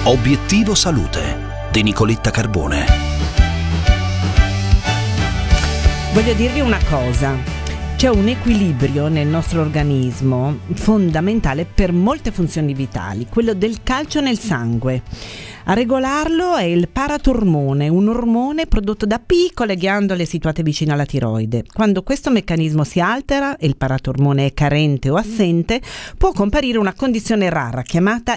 Obiettivo Salute di Nicoletta Carbone. Voglio dirvi una cosa. C'è un equilibrio nel nostro organismo fondamentale per molte funzioni vitali, quello del calcio nel sangue. A regolarlo è il paratormone, un ormone prodotto da piccole ghiandole situate vicino alla tiroide. Quando questo meccanismo si altera e il paratormone è carente o assente, può comparire una condizione rara chiamata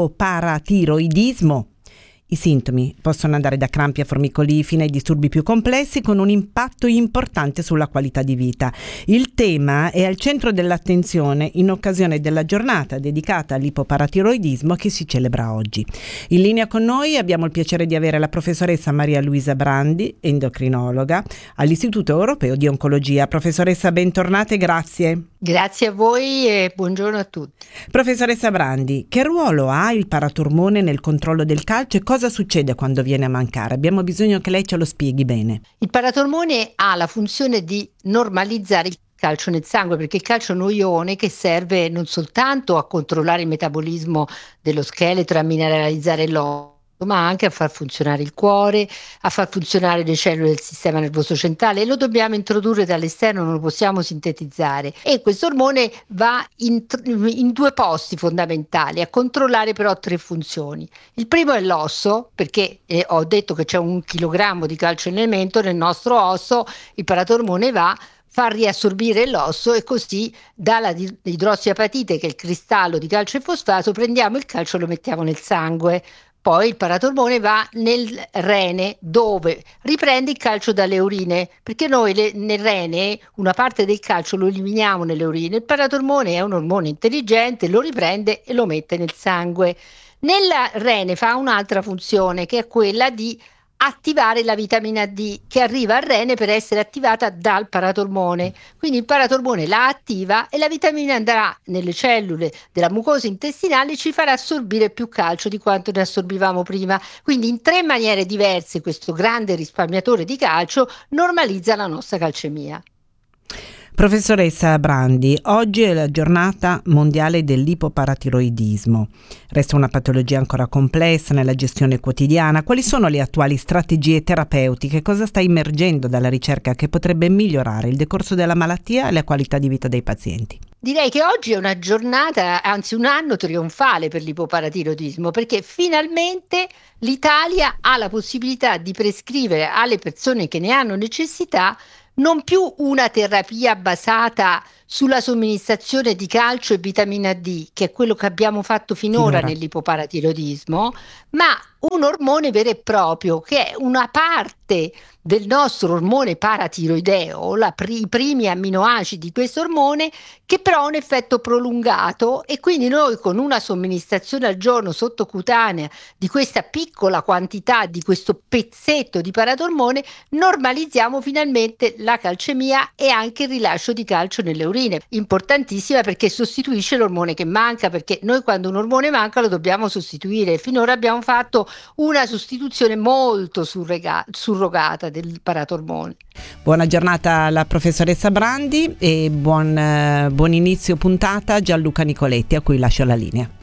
ipoparatiroidismo. I sintomi possono andare da crampi a formicoli fino ai disturbi più complessi, con un impatto importante sulla qualità di vita. Il tema è al centro dell'attenzione in occasione della giornata dedicata all'ipoparatiroidismo che si celebra oggi. In linea con noi abbiamo il piacere di avere la professoressa Maria Luisa Brandi, endocrinologa all'Istituto Europeo di Oncologia. Professoressa, bentornate, grazie. Grazie a voi e buongiorno a tutti. Professoressa Brandi, che ruolo ha il paratormone nel controllo del calcio e cosa succede quando viene a mancare? Abbiamo bisogno che lei ce lo spieghi bene. Il paratormone ha la funzione di normalizzare il calcio nel sangue, perché il calcio è un ione che serve non soltanto a controllare il metabolismo dello scheletro, a mineralizzare l'osso, ma anche a far funzionare il cuore, a far funzionare le cellule del sistema nervoso centrale, e lo dobbiamo introdurre dall'esterno, non lo possiamo sintetizzare. E questo ormone va in due posti fondamentali, a controllare però tre funzioni. Il primo è l'osso, perché ho detto che c'è 1 chilogrammo di calcio in elemento nel nostro osso, il paratormone fa riassorbire l'osso e così dalla idrossiapatite, che è il cristallo di calcio e fosfato, prendiamo il calcio e lo mettiamo nel sangue. Poi il paratormone va nel rene, dove riprende il calcio dalle urine, perché noi nel rene una parte del calcio lo eliminiamo nelle urine. Il paratormone è un ormone intelligente, lo riprende e lo mette nel sangue. Nel rene fa un'altra funzione, che è quella di attivare la vitamina D, che arriva al rene per essere attivata dal paratormone. Quindi il paratormone la attiva e la vitamina andrà nelle cellule della mucosa intestinale e ci farà assorbire più calcio di quanto ne assorbivamo prima. Quindi in 3 maniere diverse questo grande risparmiatore di calcio normalizza la nostra calcemia. Professoressa Brandi, oggi è la giornata mondiale dell'ipoparatiroidismo. Resta una patologia ancora complessa nella gestione quotidiana. Quali sono le attuali strategie terapeutiche? Cosa sta emergendo dalla ricerca che potrebbe migliorare il decorso della malattia e la qualità di vita dei pazienti? Direi che oggi è una giornata, anzi un anno trionfale per l'ipoparatiroidismo, perché finalmente l'Italia ha la possibilità di prescrivere alle persone che ne hanno necessità non più una terapia basata sulla somministrazione di calcio e vitamina D, che è quello che abbiamo fatto finora nell'ipoparatiroidismo, ma un ormone vero e proprio, che è una parte del nostro ormone paratiroideo, i primi amminoacidi di questo ormone, che però ha un effetto prolungato, e quindi noi con una somministrazione al giorno sottocutanea di questa piccola quantità, di questo pezzetto di paratormone, normalizziamo finalmente la calcemia e anche il rilascio di calcio nelle urine. Importantissima, perché sostituisce l'ormone che manca, perché noi quando un ormone manca lo dobbiamo sostituire. Finora abbiamo fatto una sostituzione molto surrogata del paratormone. Buona giornata alla professoressa Brandi e buon inizio puntata Gianluca Nicoletti, a cui lascio la linea.